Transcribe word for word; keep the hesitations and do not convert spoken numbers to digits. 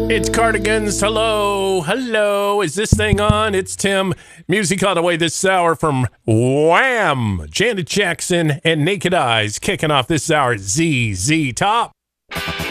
It's Cardigans. Hello. Hello. Is this thing on? It's Tim. Music all the way this hour from Wham! Janet Jackson and Naked Eyes kicking off this hour. Z Z Top.